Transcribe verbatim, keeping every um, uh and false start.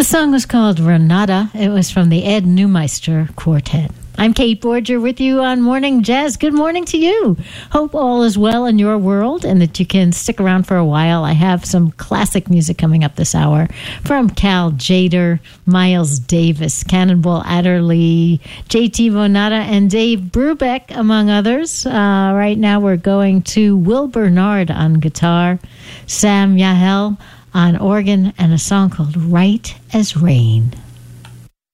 The song was called Renata. It was from the Ed Neumeister Quartet. I'm Kate Borger with you on Morning Jazz. Good morning to you. Hope all is well in your world and that you can stick around for a while. I have some classic music coming up this hour from Cal Tjader, Miles Davis, Cannonball Adderley, J T Vonata, and Dave Brubeck, among others. Uh, right now we're going to Will Bernard on guitar, Sam Yahel on organ, and a song called Right as Rain.